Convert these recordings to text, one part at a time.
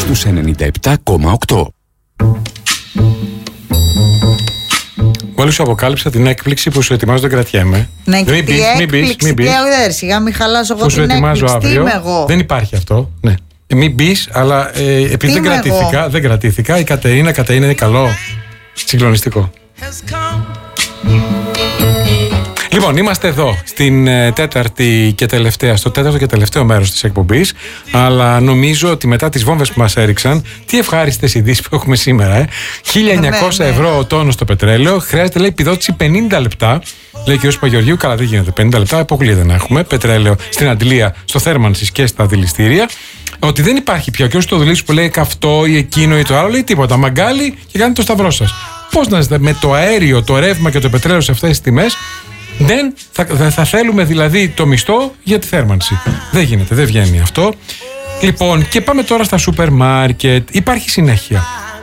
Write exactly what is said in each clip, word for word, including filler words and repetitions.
στους ενενήντα επτά κόμμα οκτώ. Μόλις σου αποκάλυψα την έκπληξη που σου ετοιμάζω, δεν κρατιέμαι. Ναι, και μην τι πεις, μην πεις, μην πεις. Σιγά μην χαλάσω εγώ Που σου την ετοιμάζω έκπληξη. αύριο. Τι είμαι εγώ. Δεν υπάρχει αυτό. Ναι. Ε, μην πεις, αλλά ε, επειδή δεν κρατήθηκα, εγώ. δεν κρατήθηκα, η Κατερίνα, Κατερίνα είναι καλό. Συγκλονιστικό. Λοιπόν, είμαστε εδώ στην ε, τέταρτη και τελευταία, στο τέταρτο και τελευταίο μέρος της εκπομπής. Αλλά νομίζω ότι μετά τις βόμβες που μας έριξαν, τι ευχάριστες ειδήσεις που έχουμε σήμερα, ε. χίλια εννιακόσια ευρώ ο τόνος το πετρέλαιο. Χρειάζεται, λέει, επιδότηση πενήντα λεπτά. Λέει ο κ. Παγεωργίου, καλά, δεν γίνεται. πενήντα λεπτά, υπογλή δεν έχουμε. Πετρέλαιο στην αντλία, στο θέρμανσης και στα δηληστήρια. Ότι δεν υπάρχει πια. Και όσο το δουλεύει που λέει καυτό ή εκείνο ή το άλλο, λέει τίποτα. Μαγκάλι και κάνετε το σταυρό σας. Πώς να ζητάτε με το αέριο, το ρεύμα και το πετρέλαιο σε αυτές τις τιμές. Δεν θα, θα, θα θέλουμε δηλαδή το μισθό για τη θέρμανση. Δεν γίνεται, δεν βγαίνει αυτό. Λοιπόν, και πάμε τώρα στα σούπερ μάρκετ. Υπάρχει συνέχεια.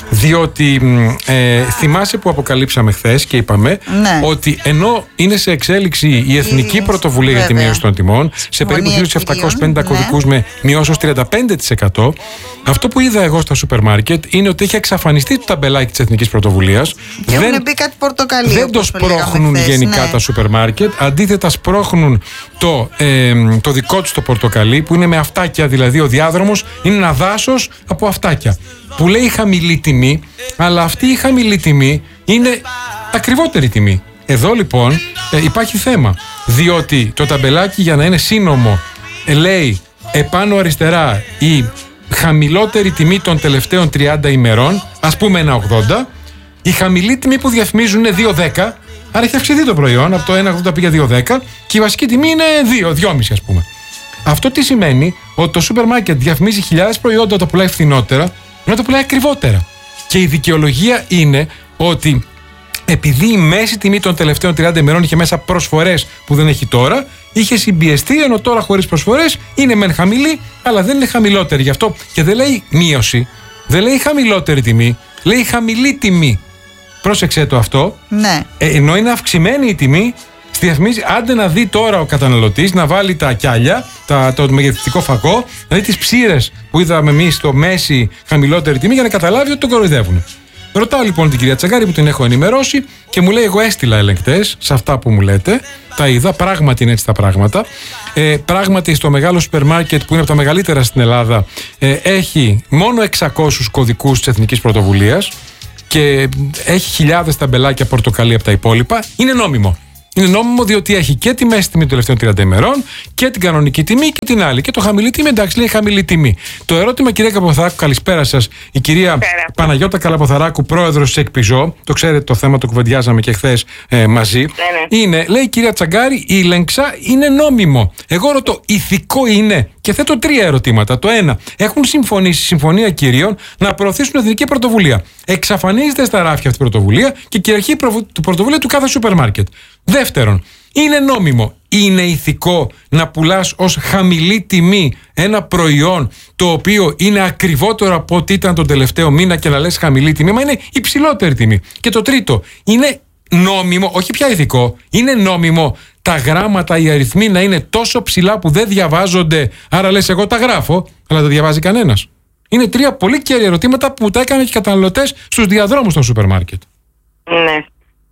Διότι ε, θυμάσαι που αποκαλύψαμε χθες και είπαμε, ναι, ότι ενώ είναι σε εξέλιξη η Εθνική Πρωτοβουλία Βέβαια. για τη μείωση των τιμών, σε περίπου χίλια επτακόσιους πενήντα ναι. κωδικούς με μειώσεις τριάντα πέντε τοις εκατό, αυτό που είδα εγώ στα σούπερ μάρκετ είναι ότι έχει εξαφανιστεί το ταμπελάκι της Εθνικής Πρωτοβουλίας. Και δεν, έχουν μπει κάτι πορτοκαλί. Δεν το σπρώχνουν χθες, γενικά ναι. τα σούπερ μάρκετ. Αντίθετα, σπρώχνουν το, ε, το δικό τους το πορτοκαλί, που είναι με αυτάκια, δηλαδή ο διάδρομος είναι ένα δάσος από αυτάκια. Που λέει χαμηλή τιμή, αλλά αυτή η χαμηλή τιμή είναι ακριβότερη τιμή. Εδώ λοιπόν ε, υπάρχει θέμα. Διότι το ταμπελάκι, για να είναι σύνομο, ε, λέει επάνω αριστερά η χαμηλότερη τιμή των τελευταίων τριάντα ημερών, ας πούμε ένα ογδόντα. Η χαμηλή τιμή που διαφημίζουν είναι δύο δέκα. Άρα έχει αυξηθεί το προϊόν, από το ένα ογδόντα πήγε δύο δέκα. Και η βασική τιμή είναι δύο, δυόμισι ας πούμε. Αυτό τι σημαίνει? Ότι το σούπερ μάρκετ διαφημίζει χιλιάδες προϊόντα, το πουλάει φθηνότερα, ενώ το πουλάει ακριβότερα. Και η δικαιολογία είναι ότι επειδή η μέση τιμή των τελευταίων τριάντα ημερών είχε μέσα προσφορές που δεν έχει τώρα, είχε συμπιεστεί, ενώ τώρα χωρίς προσφορές είναι μεν χαμηλή, αλλά δεν είναι χαμηλότερη. Γι' αυτό και δεν λέει μείωση, δεν λέει χαμηλότερη τιμή, λέει χαμηλή τιμή. Πρόσεξε το αυτό. Ναι. Ε, ενώ είναι αυξημένη η τιμή, στη διαφημίζει, άντε να δει τώρα ο καταναλωτής, να βάλει τα κιάλια, τα, το μεγεθυντικό φακό, να δει τις ψήρες που είδαμε εμείς στο μέση χαμηλότερη τιμή, για να καταλάβει ότι τον κοροϊδεύουν. Ρωτάω λοιπόν την κυρία Τσαγκάρη, που την έχω ενημερώσει, και μου λέει: εγώ έστειλα ελεγκτές σε αυτά που μου λέτε. Τα είδα, πράγματι είναι έτσι τα πράγματα. Ε, πράγματι στο μεγάλο σούπερ μάρκετ, που είναι από τα μεγαλύτερα στην Ελλάδα, ε, έχει μόνο εξακόσιους κωδικούς της Εθνικής Πρωτοβουλίας και έχει χιλιάδες ταμπελάκια πορτοκαλί από τα υπόλοιπα. Είναι νόμιμο. Είναι νόμιμο διότι έχει και τη μέση τιμή των τελευταίων τριάντα ημερών και την κανονική τιμή και την άλλη. Και το χαμηλή τιμή, εντάξει, λέει χαμηλή τιμή. Το ερώτημα, κυρία Καλαποθαράκου, καλησπέρα σας. Η κυρία Πέρα. Παναγιώτα Καλαποθαράκου, πρόεδρος της ΕΚΠΙΖΟ, το ξέρετε το θέμα, το κουβεντιάζαμε και χθες ε, μαζί. Ναι, ναι. Είναι, λέει η κυρία Τσαγκάρη, η Λενξά είναι νόμιμο. Εγώ ρωτώ, ηθικό είναι? Και θέτω τρία ερωτήματα. Το ένα, έχουν συμφωνήσει, συμφωνία κυρίων, να προωθήσουν εθνική πρωτοβουλία. Εξαφανίζεται στα ράφια αυτή η πρωτοβουλία και κυριαρχεί η πρωτοβουλία του κάθε σούπερ μάρκετ. Δεύτερον, είναι νόμιμο, είναι ηθικό να πουλάς ως χαμηλή τιμή ένα προϊόν το οποίο είναι ακριβότερο από ό,τι ήταν τον τελευταίο μήνα και να λες χαμηλή τιμή, μα είναι υψηλότερη τιμή? Και το τρίτο, είναι νόμιμο, όχι πια ηθικό, είναι νόμιμο τα γράμματα, οι αριθμοί να είναι τόσο ψηλά που δεν διαβάζονται, άρα λες εγώ τα γράφω, αλλά δεν διαβάζει κανένας? Είναι τρία πολύ κέρια ερωτήματα που τα έκαναν και οι καταναλωτές στους διαδρόμους των σούπερ μάρκετ. Ναι.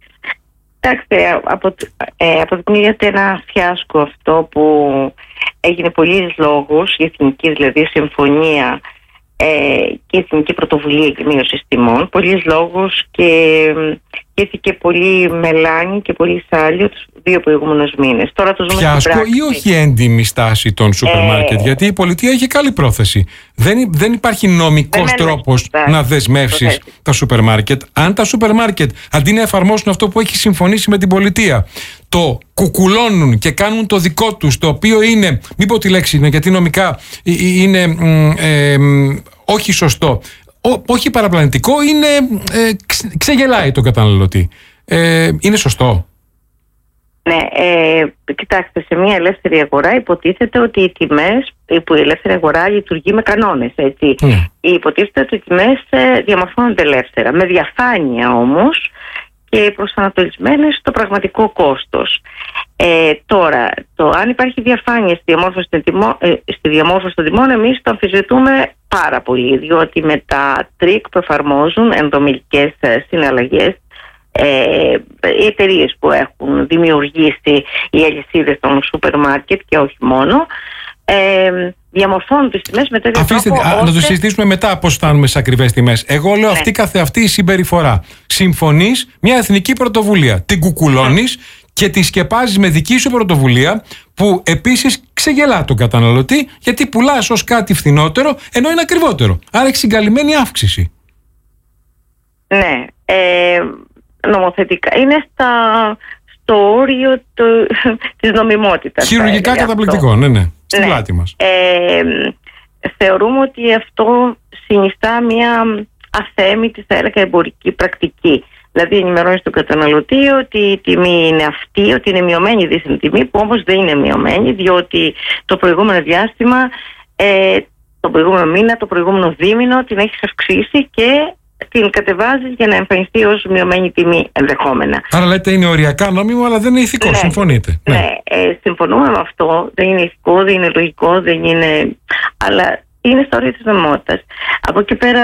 Κοιτάξτε, απο, ε, αποδεικνύεται ένα φιάσκο αυτό που έγινε πολλής λόγους, η εθνική δηλαδή συμφωνία ε, και η εθνική πρωτοβουλία για μείωση τιμών, πολλής λόγους, και ήρθηκε πολύ μελάνη και πολύ σάλιο τους δύο προηγούμενους μήνες. Τώρα το ζούμε στην πράξη. Ή όχι έντιμη στάση των σούπερ μάρκετ? Ε, γιατί η πολιτεία έχει καλή πρόθεση. Δεν, δεν υπάρχει νομικός δεν τρόπος να δεσμεύσεις τα σούπερ μάρκετ. Αν τα σούπερ μάρκετ, αντί να εφαρμόσουν αυτό που έχει συμφωνήσει με την πολιτεία, το κουκουλώνουν και κάνουν το δικό τους, το οποίο είναι, μην πω τη λέξη είναι, γιατί νομικά είναι ε, ε, όχι σωστό, Ό, όχι παραπλανητικό, είναι ε, ξεγελάει τον καταναλωτή. Ε, είναι σωστό? Ναι, ε, κοιτάξτε, σε μια ελεύθερη αγορά υποτίθεται ότι οι τιμές, που η ελεύθερη αγορά λειτουργεί με κανόνες, έτσι. Mm. Υποτίθεται ότι οι τιμές ε, διαμορφώνονται ελεύθερα, με διαφάνεια όμως και προσανατολισμένες στο πραγματικό κόστος. Ε, τώρα, το αν υπάρχει διαφάνεια στη διαμόρφωση των τιμών, ε, στη διαμόρφωση των τιμών, εμείς το αμφισβητούμε πάρα πολύ, διότι με τα τρίκ που εφαρμόζουν ενδομιλικές συναλλαγές, ε, οι εταιρείες που έχουν δημιουργήσει οι αλυσίδες των σούπερ μάρκετ και όχι μόνο, ε, διαμορφώνουν τις τιμές με τέτοιο Αφήστε, τρόπο. α, ώστε... Να το συζητήσουμε μετά πώς φτάνουμε σε ακριβές τιμές. Εγώ λέω ναι. αυτή καθεαυτή η συμπεριφορά. Συμφωνείς μια εθνική πρωτοβουλία, την κουκουλώνεις και τη σκεπάζεις με δική σου πρωτοβουλία, που επίσης ξεγελά τον καταναλωτή, γιατί πουλάς ως κάτι φθηνότερο ενώ είναι ακριβότερο. Άρα έχει συγκαλυμμένη αύξηση. Ναι. Ε, νομοθετικά είναι στα, στο όριο το, της νομιμότητας. Χειρουργικά καταπληκτικό, αυτό. ναι, ναι. Στην ναι. πλάτη μας. Ε, θεωρούμε ότι αυτό συνιστά μια αθέμητη, θα έλεγα, εμπορική πρακτική. Δηλαδή ενημερώνει τον καταναλωτή ότι η τιμή είναι αυτή, ότι είναι μειωμένη η δίθεν τιμή, που όμως δεν είναι μειωμένη, διότι το προηγούμενο διάστημα, ε, το προηγούμενο μήνα, το προηγούμενο δίμηνο την έχεις αυξήσει και την κατεβάζεις για να εμφανιστεί ως μειωμένη τιμή ενδεχόμενα. Άρα λέτε είναι οριακά νόμιμο, αλλά δεν είναι ηθικό. Ναι. Συμφωνείτε? Ναι, ναι ε, συμφωνούμε με αυτό. Δεν είναι ηθικό, δεν είναι λογικό, δεν είναι... αλλά είναι στα όρια της νομιμότητας. Από εκεί πέρα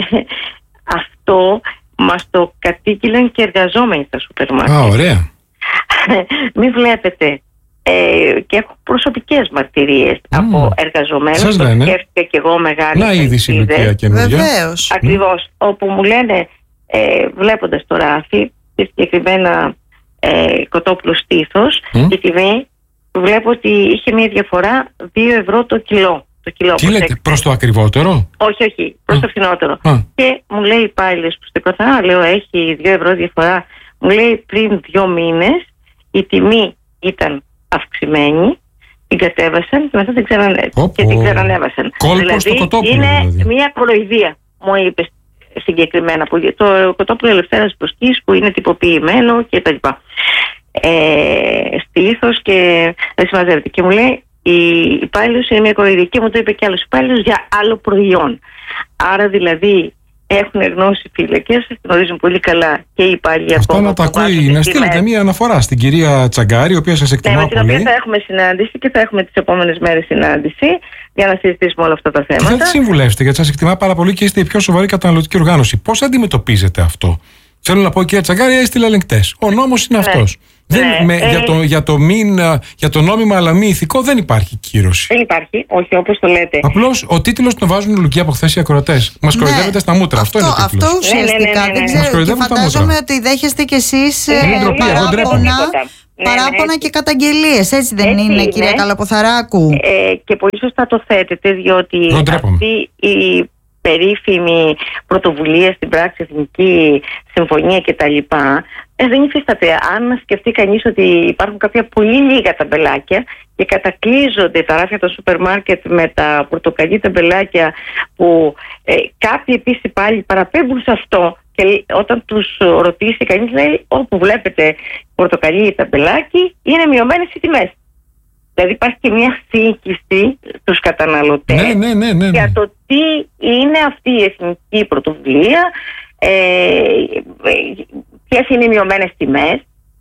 αυτό μας το κατήγγειλαν και εργαζόμενοι στα σούπερ μάρκετ. Α, ωραία. Μην βλέπετε. Ε, και έχω προσωπικές μαρτυρίες mm. από εργαζομένους. Σας το λένε. σκέφτηκα και εγώ μεγάλη. Να είδηση Λουκία καινούργια. Βεβαίως. Ακριβώς. Mm. Όπου μου λένε, ε, βλέποντας το ράφι, συγκεκριμένα ε, κοτόπουλο στήθος, mm. η τιμή, βλέπω ότι είχε μια διαφορά δύο ευρώ το κιλό. Το κιλό. Τι λέτε, προς το ακριβότερο? Όχι, όχι, προς mm. το φθηνότερο. Mm. Και μου λέει υπάλληλος που στεκοθά, λέω έχει δύο ευρώ διαφορά. Μου λέει πριν δύο μήνες η τιμή ήταν αυξημένη, την κατέβασαν και μετά την, ξανανε... και την ξανανέβασαν. Κόλπος δηλαδή στο κοτόπουλο, είναι δηλαδή. Μια κοροϊδία, μου είπε συγκεκριμένα, που το κοτόπουλο Ελευθέρας Προσκής που είναι τυποποιημένο και τα λοιπά. Ε, στήθος και δεν συμμαζεύεται. Και μου λέει η υπάλληλος είναι μια κοροϊδία, και μου το είπε και άλλος υπάλληλος για άλλο προϊόν. Άρα δηλαδή έχουν γνώση οι φύλακες, γνωρίζουν πολύ καλά και οι υπάλληλοι. Αυτό να τα ακούει, να στείλετε μία αναφορά στην κυρία Τσαγκάρη, η οποία σας εκτιμά ναι, με την πολύ. οποία θα έχουμε συνάντηση και θα έχουμε τις επόμενες μέρες συνάντηση για να συζητήσουμε όλα αυτά τα θέματα. Και θα τη συμβουλεύσετε, γιατί σας εκτιμά πάρα πολύ και είστε η πιο σοβαρή καταναλωτική οργάνωση. Πώς αντιμετωπίζετε αυτό? Θέλω να πω, κυρία Τσαγκάρη, έστειλε ελεγκτές. Ο νόμος είναι ναι. αυτός. Δεν, ναι, με, ε, για, το, για, το μην, για το νόμιμα αλλά μη ηθικό δεν υπάρχει κύρωση. Δεν υπάρχει, όχι όπως το λέτε. Απλώς ο τίτλος τον βάζουν Λουκία από χθες οι ακροατές. Μας ναι, κοροϊδεύετε στα μούτρα. Αυτό, αυτό είναι ο τίτλος. Αυτό ουσιαστικά. Ναι, ναι, ναι, ναι, ναι. Δεν ξέρω, και φαντάζομαι ότι δέχεστε κι εσείς ε, παράπονα, ναι, παράπονα ναι, και καταγγελίες. Έτσι δεν έτσι είναι, είναι. κυρία Καλαποθαράκου? Ε, και πολύ σωστά το θέτετε, διότι αυτή η περίφημη πρωτοβουλία στην πράξη, εθνική συμφωνία κτλ. Ε, δεν υφίσταται. Αν σκεφτεί κανείς ότι υπάρχουν κάποια πολύ λίγα ταμπελάκια και κατακλείζονται τα ράφια των σούπερ μάρκετ με τα πορτοκαλί ταμπελάκια, που ε, κάποιοι επίσης πάλι παραπέμπουν σε αυτό, και όταν τους ρωτήσει κανείς λέει όπου βλέπετε πορτοκαλί ή ταμπελάκι είναι μειωμένες οι τιμές. Δηλαδή υπάρχει και μια σύγχυση στους καταναλωτές ναι, ναι, ναι, ναι, ναι. για το τι είναι αυτή η εθνική πρωτοβουλία, ε, ποιες είναι οι μειωμένες τιμές.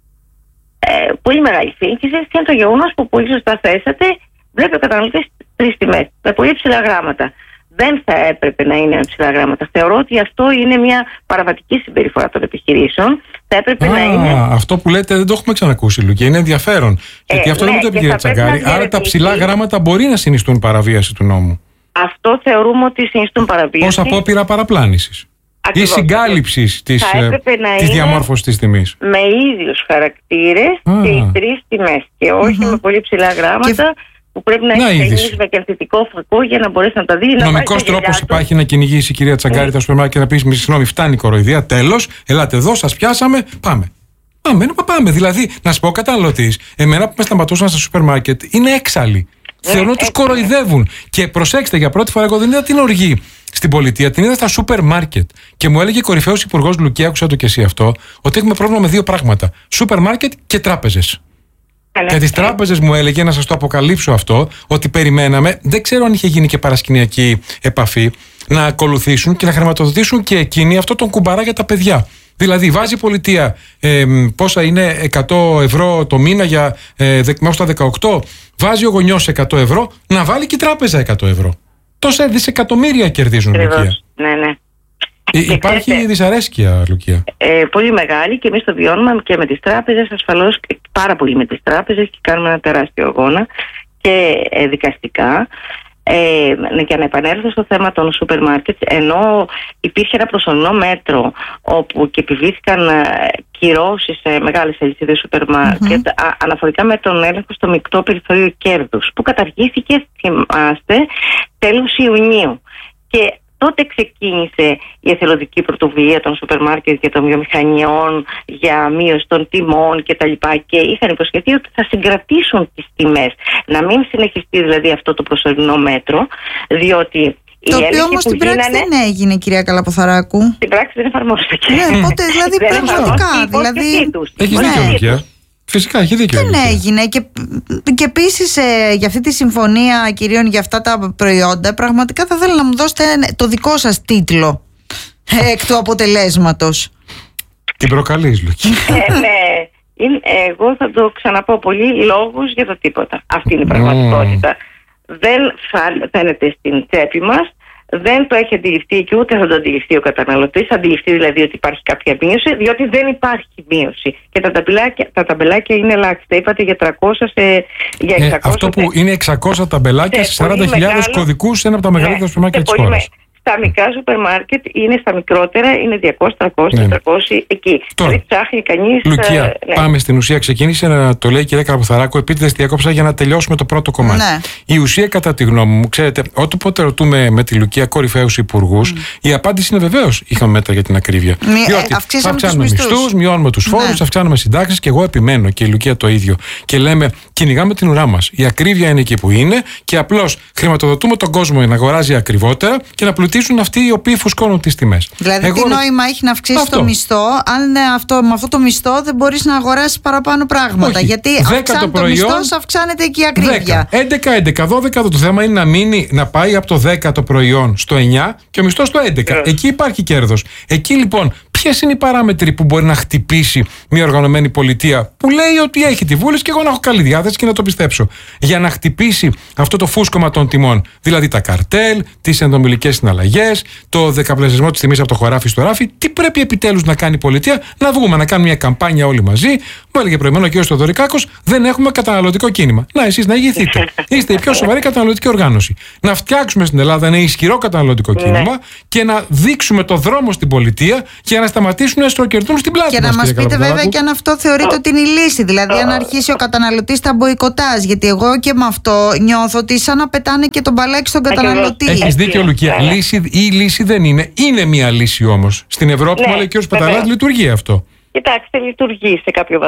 Ε, πολύ μεγάλη σύγχυση, και είναι το γεγονός που πολύ σωστά θέσατε, βλέπει ο καταναλωτής τρεις τιμές με πολύ ψηλά γράμματα. Δεν θα έπρεπε να είναι ψηλά γράμματα. Θεωρώ ότι αυτό είναι μια παραβατική συμπεριφορά των επιχειρήσεων. Θα έπρεπε Α, να είναι. Αυτό που λέτε δεν το έχουμε ξανακούσει, Λουκία. Είναι ενδιαφέρον. Ε, Γιατί αυτό ναι, δεν το είπε η κυρία Τσαγκάρη. Άρα τα ψηλά γράμματα μπορεί να συνιστούν παραβίαση του νόμου. Αυτό θεωρούμε ότι συνιστούν παραβίαση. Ως απόπειρα παραπλάνησης ή συγκάλυψης της, της διαμόρφωσης της τιμής. Με ίδιους χαρακτήρες Α. και οι τρεις τιμές. Και όχι mm-hmm. με πολύ ψηλά γράμματα. Και... που πρέπει να, να έχει κανείς με κερδιτικό φακό για να μπορέσει να τα δει. Νομικός τρόπος υπάρχει να κυνηγήσει η κυρία Τσαγκάρη mm. τα σούπερ μάρκετ και να πει: συγγνώμη, φτάνει η κοροϊδία, τέλος, ελάτε εδώ, σας πιάσαμε, πάμε. Πάμε, να πάμε. Δηλαδή, να σου πω, καταναλωτής, εμένα που με σταματούσαν στα σούπερ μάρκετ είναι έξαλλοι. Mm. Θεωρώ ότι τους κοροϊδεύουν. Και προσέξτε, για πρώτη φορά εγώ δεν είδα την οργή στην πολιτεία, την είδα στα σούπερ μάρκετ. Και μου έλεγε κορυφαίος υπουργός Λουκία, άκουσα το και εσύ αυτό, ότι έχουμε πρόβλημα με δύο πράγματα: σούπερ μάρκετ και τράπεζες. Για τις τράπεζες μου έλεγε, να σας το αποκαλύψω αυτό, ότι περιμέναμε, δεν ξέρω αν είχε γίνει και παρασκηνιακή επαφή, να ακολουθήσουν και να χρηματοδοτήσουν και εκείνοι αυτό τον κουμπαρά για τα παιδιά. Δηλαδή βάζει η πολιτεία ε, πόσα είναι εκατό ευρώ το μήνα για ε, μέχρι τα δεκαοκτώ, βάζει ο γονιός εκατό ευρώ, να βάλει και η τράπεζα εκατό ευρώ. Τόσα δισεκατομμύρια κερδίζουν, Ακριβώς. Λουκία. Ναι, ναι. Ε, υπάρχει ξέρετε, δυσαρέσκεια, Λουκία. Ε, πολύ μεγάλη και εμείς το βιώνουμε και με τις τράπεζες, ασφαλώς πάρα πολύ με τις τράπεζες και κάνουμε ένα τεράστιο αγώνα και ε, δικαστικά. Ε, ναι, και να επανέλθω στο θέμα των σούπερ μάρκετ, ενώ υπήρχε ένα προσωρινό μέτρο όπου και επιβλήθηκαν ε, κυρώσεις σε μεγάλες αλυσίδες σούπερ μάρκετ mm-hmm. αναφορικά με τον έλεγχο στο μεικτό περιθώριο κέρδους, που καταργήθηκε, θυμάστε, τέλος Ιουνίου. Και τότε ξεκίνησε η εθελοντική πρωτοβουλία των σούπερ μάρκετ και των βιομηχανιών για μείωση των τιμών κτλ. Και, και είχαν υποσχεθεί ότι θα συγκρατήσουν τις τιμές. Να μην συνεχιστεί δηλαδή αυτό το προσωρινό μέτρο, διότι. Το οποίο όμως στην πράξη γίνανε, δεν έγινε, κυρία Καλαποθαράκου. Στην πράξη δεν εφαρμόστηκε. Ναι, οπότε δηλαδή πραγματικά. Δηλαδή. Έχει δίκιο, Λουκία. Φυσικά, έχει δίκιο. Δεν έγινε. Και, και επίσης ε, για αυτή τη συμφωνία κυρίων για αυτά τα προϊόντα, πραγματικά θα ήθελα να μου δώσετε το δικό σας τίτλο ε, εκ του αποτελέσματος. Την προκαλείς, Λουκία. ε, ναι. Είναι, εγώ θα το ξαναπώ, πολύ λόγους για το τίποτα. Αυτή είναι η πραγματικότητα. Mm. Δεν φαίνεται στην τσέπη μας. Δεν το έχει αντιληφθεί και ούτε θα το αντιληφθεί ο καταναλωτής. Θα αντιληφθεί δηλαδή ότι υπάρχει κάποια μείωση, διότι δεν υπάρχει μείωση. Και τα ταμπελάκια, τα ταμπελάκια είναι ελάχιστα. Είπατε για τριακόσια σε, για εξακόσια. Ε, αυτό που είναι εξακόσια ταμπελάκια σε σαράντα χιλιάδες κωδικούς σε ένα από τα μεγαλύτερα σούπερ μάρκετ της χώρας. Στα μικρά σούπερ μάρκετ είναι στα μικρότερα, είναι διακόσια, τριακόσια, ναι. τριακόσια εκεί. Τώρα, δηλαδή ψάχνει κανείς. Λουκία, ναι. πάμε στην ουσία. Ξεκίνησε να το λέει η κυρία Καλαποθαράκου, επίτηδες διακόψα για να τελειώσουμε το πρώτο κομμάτι. Ναι. Η ουσία, κατά τη γνώμη μου, ξέρετε, όποτε ρωτούμε με τη Λουκία κορυφαίους υπουργούς, mm. η απάντηση είναι βεβαίως είχαμε μέτρα για την ακρίβεια. Μη, Διότι ε, αυξάνουμε μισθούς, μειώνουμε τους φόρους, ναι. αυξάνουμε συντάξεις και εγώ επιμένω και η Λουκία το ίδιο. Και λέμε, κυνηγάμε την ουρά μας. Η ακρίβεια είναι εκεί που είναι και απλώς χρηματοδοτούμε τον κόσμο να αγοράζει ακριβότερα και να πλουτίσουν αυτοί οι οποίοι φουσκώνουν τις τιμές. Δηλαδή, εγώ... τι νόημα έχει να αυξήσει το μισθό, αν αυτό, με αυτό το μισθό δεν μπορείς να αγοράσεις παραπάνω πράγματα. Όχι. Γιατί αυξάνει το προϊόν, μισθός, αυξάνεται και η ακρίβεια. έντεκα, έντεκα, δώδεκα. Το θέμα είναι να μείνει, να πάει από το δέκα το προϊόν στο εννιά και ο μισθός στο έντεκα. Yeah. Εκεί υπάρχει κέρδος. Εκεί λοιπόν, ποιες είναι οι παράμετροι που μπορεί να χτυπήσει μια οργανωμένη πολιτεία που λέει ότι έχει τη βούληση και εγώ να έχω καλή διάθεση και να το πιστέψω, για να χτυπήσει αυτό το φούσκωμα των τιμών? Δηλαδή τα καρτέλ, τις ενδομιλικές συναλλαγές, το δεκαπλασιασμό της τιμής από το χωράφι στο ράφι. Τι πρέπει επιτέλους να κάνει η πολιτεία? Να βγούμε, να κάνουμε μια καμπάνια όλοι μαζί. Μου έλεγε προηγουμένως ο κ. Θοδωρικάκος, δεν έχουμε καταναλωτικό κίνημα. Να, εσείς να ηγηθείτε. Είστε η πιο σοβαρή καταναλωτική οργάνωση. Να φτιάξουμε στην Ελλάδα ένα ισχυρό καταναλωτικό κίνημα και να δείξουμε το δρόμο στην πολιτεία για να σταματήσουν να στροκερδούν στην πλάτη. Και μας, να μας πείτε βέβαια και αν αυτό θεωρείτε ότι είναι η λύση. Δηλαδή, αν αρχίσει ο καταναλωτής τα μποϊκοτάζ. Γιατί εγώ και με αυτό νιώθω ότι σαν να πετάνε και τον μπαλάκι στον καταναλωτή. Έχεις δίκιο, Λουκία. Λύση, η λύση δεν είναι. Είναι μια λύση όμως. Στην Ευρώπη, ναι, μου λέει ο κ. Πεταλάς, λειτουργεί αυτό. Κοιτάξτε, λειτουργεί σε κάποιο βαθμό.